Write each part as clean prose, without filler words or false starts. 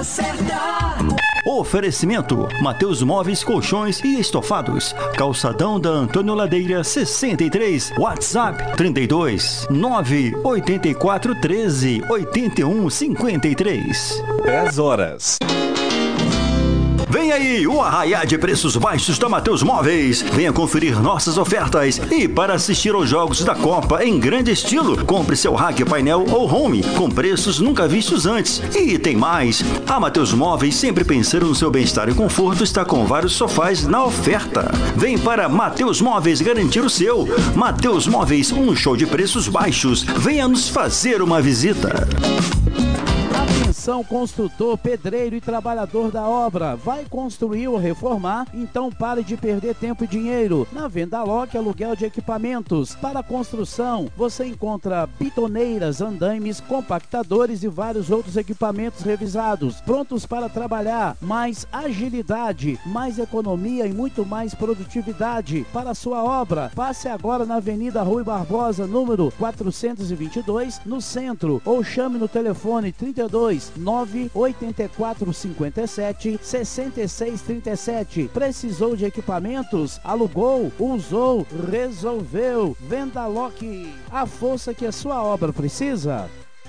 certa. Oferecimento: Mateus Móveis, Colchões e Estofados. Calçadão da Antônio Ladeira 63. WhatsApp 32 984 13 81 53. 10 horas. Vem aí o arraiá de preços baixos da Mateus Móveis. Venha conferir nossas ofertas. E para assistir aos jogos da Copa em grande estilo, compre seu rack, painel ou home com preços nunca vistos antes. E tem mais. A Mateus Móveis, sempre pensando no seu bem-estar e conforto, está com vários sofás na oferta. Vem para Mateus Móveis garantir o seu. Mateus Móveis, um show de preços baixos. Venha nos fazer uma visita. Atenção, construtor, pedreiro e trabalhador da obra. Vai construir ou reformar? Então pare de perder tempo e dinheiro. Na Vendaloc, aluguel de equipamentos. Para construção, você encontra bitoneiras, andaimes, compactadores e vários outros equipamentos revisados, prontos para trabalhar. Mais agilidade, mais economia e muito mais produtividade para a sua obra. Passe agora na Avenida Rui Barbosa, número 422, no centro, ou chame no telefone 32 984 57 66 37. Precisou de equipamentos? Alugou, usou, resolveu. Vendaloc, a força que a sua obra precisa.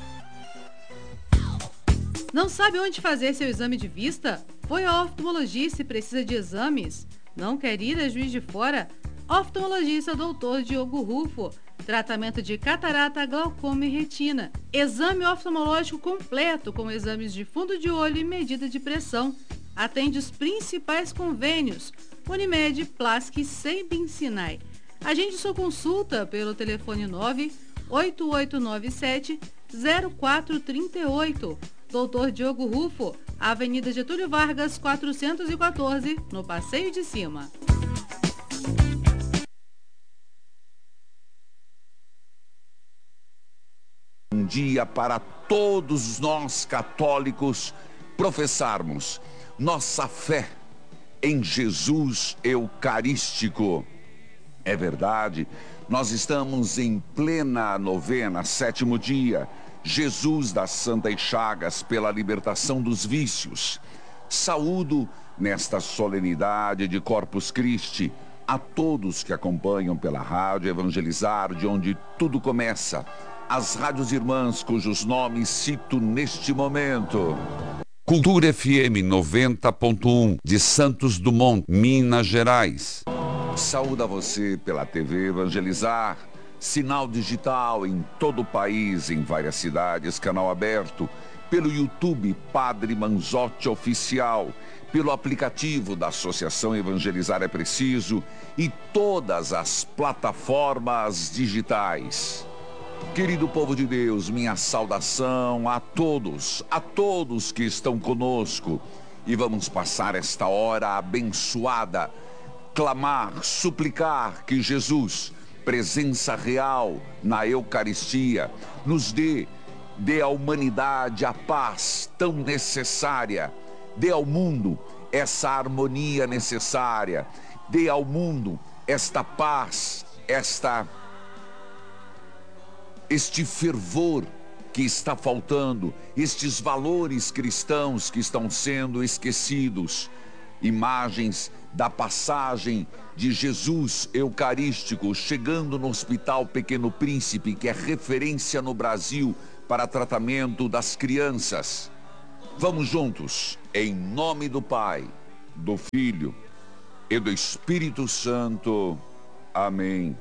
Não sabe onde fazer seu exame de vista? Foi ao oftalmologista e precisa de exames? Não quer ir a Juiz de Fora? Oftalmologista Dr. Diogo Rufo. Tratamento de catarata, glaucoma e retina. Exame oftalmológico completo com exames de fundo de olho e medida de pressão. Atende os principais convênios: Unimed, Plask e Sembin Sinai. Agende sua consulta pelo telefone 98897 0438. Dr. Diogo Rufo, Avenida Getúlio Vargas, 414, no Passeio de Cima. Um dia para todos nós católicos professarmos nossa fé em Jesus Eucarístico. É verdade, nós estamos em plena novena, 7º dia, Jesus das Santas Chagas pela libertação dos vícios. Saúdo nesta solenidade de Corpus Christi a todos que acompanham pela rádio Evangelizar, de onde tudo começa. As rádios irmãs cujos nomes cito neste momento: Cultura FM 90.1 de Santos Dumont, Minas Gerais. Saúdo a você pela TV Evangelizar, sinal digital em todo o país, em várias cidades, canal aberto, pelo YouTube Padre Manzotti Oficial, pelo aplicativo da Associação Evangelizar é Preciso e todas as plataformas digitais. Querido povo de Deus, minha saudação a todos que estão conosco, e vamos passar esta hora abençoada, clamar, suplicar que Jesus, presença real na Eucaristia, nos dê à humanidade a paz tão necessária, dê ao mundo essa harmonia necessária, dê ao mundo esta paz, este fervor que está faltando, estes valores cristãos que estão sendo esquecidos. Imagens da passagem de Jesus Eucarístico chegando no Hospital Pequeno Príncipe, que é referência no Brasil para tratamento das crianças. Vamos juntos, em nome do Pai, do Filho e do Espírito Santo. Amém.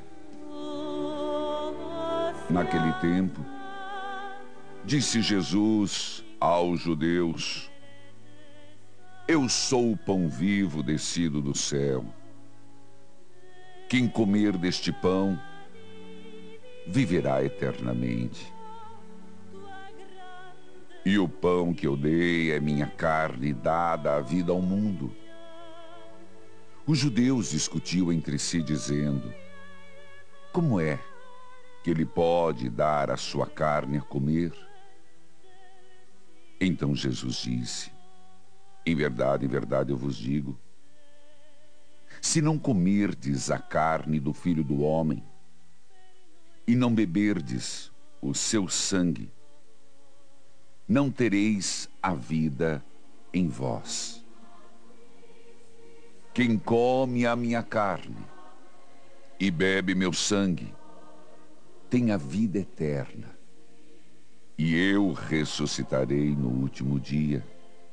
Naquele tempo, disse Jesus aos judeus: Eu sou o pão vivo descido do céu. Quem comer deste pão viverá eternamente. E o pão que eu dei é minha carne dada a vida ao mundo. Os judeus discutiam entre si, dizendo: Como é que ele pode dar a sua carne a comer? Então Jesus disse: em verdade eu vos digo, se não comerdes a carne do Filho do Homem e não beberdes o seu sangue, não tereis a vida em vós. Quem come a minha carne e bebe meu sangue tem a vida eterna, e eu ressuscitarei no último dia.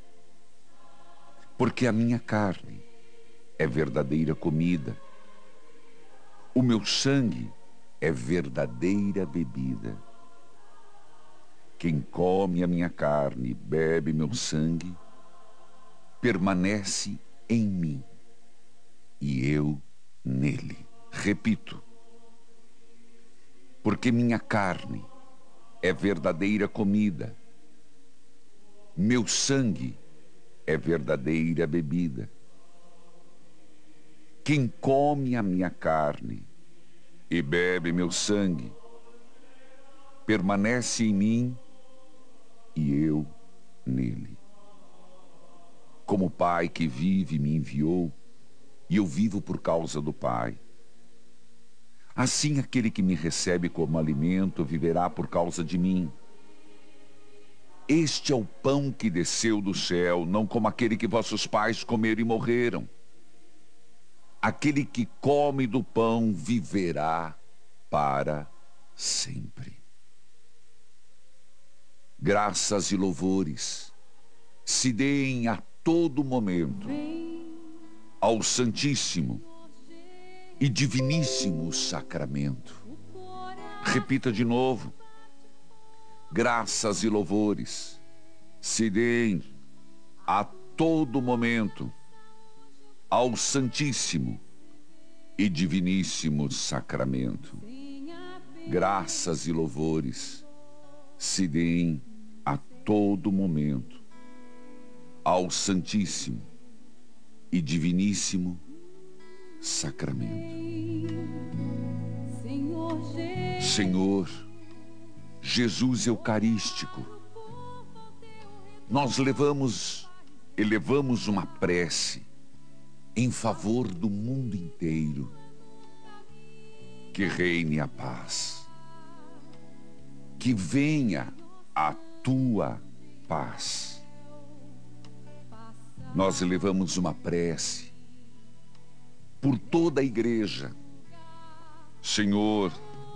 Porque a minha carne é verdadeira comida, o meu sangue é verdadeira bebida. Quem come a minha carne e bebe meu sangue permanece em mim e eu nele. Repito, porque minha carne é verdadeira comida, meu sangue é verdadeira bebida. Quem come a minha carne e bebe meu sangue permanece em mim e eu nele. Como o Pai que vive me enviou, e eu vivo por causa do Pai, assim aquele que me recebe como alimento viverá por causa de mim. Este é o pão que desceu do céu, não como aquele que vossos pais comeram e morreram. Aquele que come do pão viverá para sempre. Graças e louvores se deem a todo momento ao Santíssimo e Diviníssimo Sacramento. Repita de novo. Graças e louvores se deem a todo momento ao Santíssimo e Diviníssimo Sacramento. Graças e louvores se deem a todo momento ao Santíssimo e Diviníssimo Sacramento. Senhor Jesus Eucarístico, nós elevamos uma prece em favor do mundo inteiro. Que reine a paz, que venha a tua paz. Nós elevamos uma prece por toda a igreja, Senhor,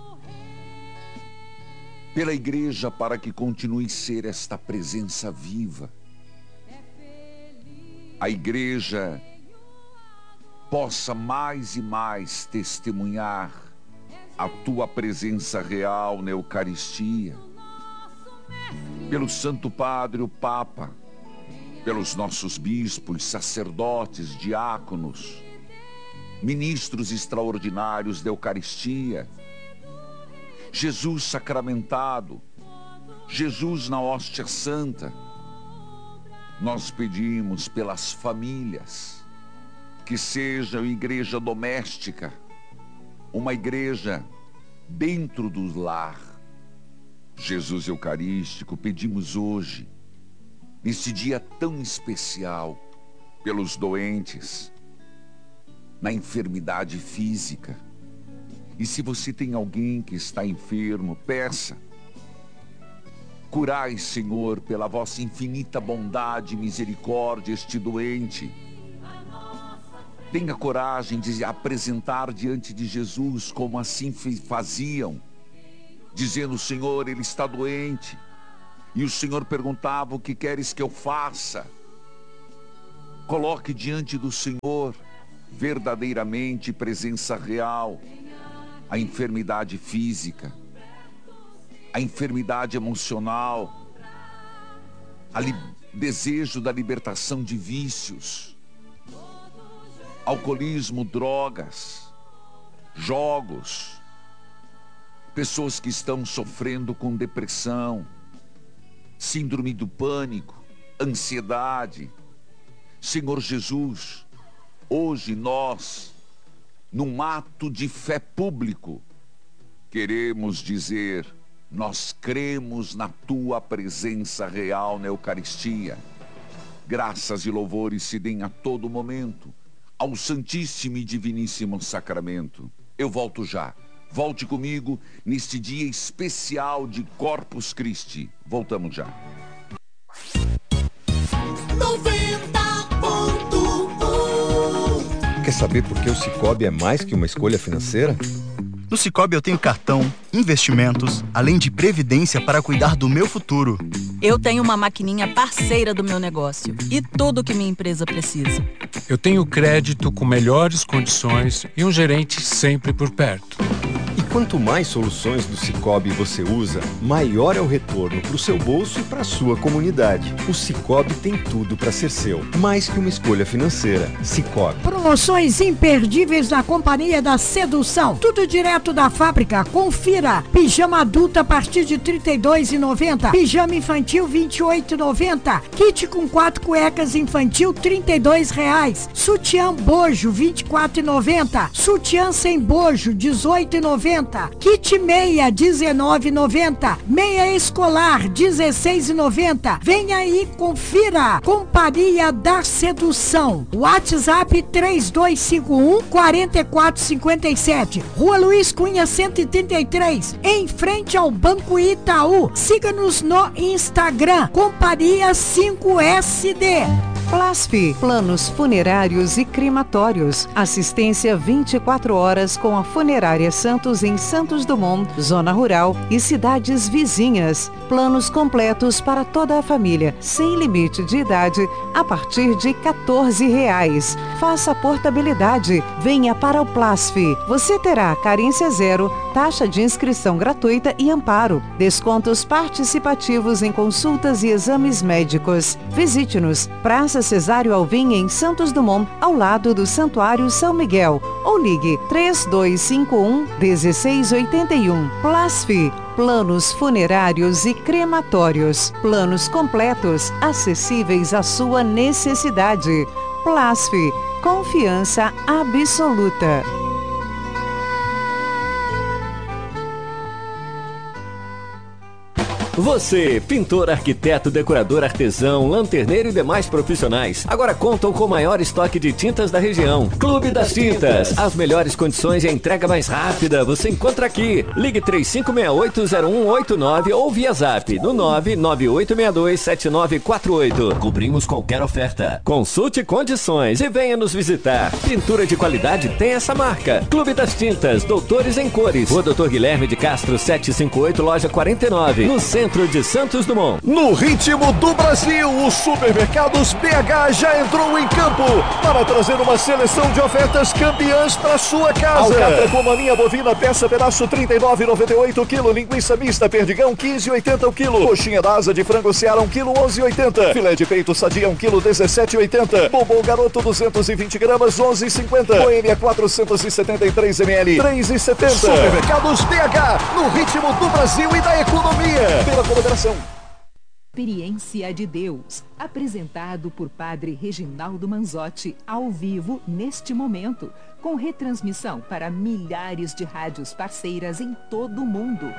pela igreja, para que continue a ser esta presença viva. A igreja possa mais e mais testemunhar a tua presença real na Eucaristia, pelo Santo Padre, o Papa, pelos nossos bispos, sacerdotes, diáconos, ministros extraordinários da Eucaristia, Jesus sacramentado, Jesus na hóstia santa. Nós pedimos pelas famílias, que seja uma igreja doméstica, uma igreja dentro do lar. Jesus Eucarístico, pedimos hoje, nesse dia tão especial, pelos doentes, na enfermidade física. E se você tem alguém que está enfermo, peça. Curai, Senhor, pela vossa infinita bondade e misericórdia, este doente. Tenha coragem de apresentar diante de Jesus, como assim faziam, dizendo: Senhor, ele está doente. E o Senhor perguntava: o que queres que eu faça? Coloque diante do Senhor, verdadeiramente, presença real, a enfermidade física, a enfermidade emocional, desejo da libertação de vícios, alcoolismo, drogas, jogos, pessoas que estão sofrendo com depressão, síndrome do pânico, ansiedade. Senhor Jesus, hoje nós, num ato de fé público, queremos dizer: nós cremos na tua presença real na Eucaristia. Graças e louvores se deem a todo momento ao Santíssimo e Diviníssimo Sacramento. Eu volto já. Volte comigo neste dia especial de Corpus Christi. Voltamos já. Não vem quer saber por que o Sicoob é mais que uma escolha financeira? No Sicoob eu tenho cartão, investimentos, além de previdência para cuidar do meu futuro. Eu tenho uma maquininha parceira do meu negócio e tudo que minha empresa precisa. Eu tenho crédito com melhores condições e um gerente sempre por perto. E quanto mais soluções do Sicoob você usa, maior é o retorno para o seu bolso e para a sua comunidade. O Sicoob tem tudo para ser seu, mais que uma escolha financeira. Sicoob. Promoções imperdíveis na Companhia da Sedução. Tudo direto da fábrica. Confira. Pijama adulto a partir de R$ 32,90. Pijama infantil R$ 28,90. Kit com 4 cuecas infantil R$ 32,00. Sutiã bojo R$ 24,90. Sutiã sem bojo R$ 18,90. Kit meia R$ 19,90. Meia escolar R$ 16,90. Venha aí, confira. Companhia da Sedução. WhatsApp 3251-4457. Rua Luiz Cunha 133, em frente ao Banco Itaú. Siga-nos no Instagram, Companhia 5SD. Plasf, planos funerários e crematórios. Assistência 24 horas com a Funerária Santos em Santos Dumont, Zona Rural e cidades vizinhas. Planos completos para toda a família, sem limite de idade, a partir de R$ 14,00. Faça a portabilidade. Venha para o Plasf. Você terá carência zero, taxa de inscrição gratuita e amparo. Descontos participativos em consultas e exames médicos. Visite-nos. Praça Cesário Alvim, em Santos Dumont, ao lado do Santuário São Miguel. Ou ligue 3251-1681. Plasf, planos funerários e crematórios. Planos completos, acessíveis à sua necessidade. Plasf, confiança absoluta. Você, pintor, arquiteto, decorador, artesão, lanterneiro e demais profissionais, agora contam com o maior estoque de tintas da região. Clube das Tintas. As melhores condições e a entrega mais rápida você encontra aqui. Ligue 3568-0189 ou via zap no 998627948. Cobrimos qualquer oferta. Consulte condições e venha nos visitar. Pintura de qualidade tem essa marca. Clube das Tintas, Doutores em Cores. Rua Doutor Guilherme de Castro 758, loja 49, no centro de Santos Dumont. No ritmo do Brasil, o Supermercados BH já entrou em campo para trazer uma seleção de ofertas campeãs para sua casa. Alcatra com maminha bovina, peça pedaço R$ 39,98 o quilo. Linguiça mista Perdigão R$ 15,80 o quilo. Coxinha da asa de frango Seara 1 quilo, R$ 11,80. Filé de peito Sadia 1 quilo, R$ 17,80. Bombom Garoto 220 gramas, R$ 11,50. Boêmia 473 ml, R$ 3,70. Supermercados BH, no ritmo do Brasil e da economia. Pela colaboração. Experiência de Deus, apresentado por Padre Reginaldo Manzotti, ao vivo neste momento, com retransmissão para milhares de rádios parceiras em todo o mundo.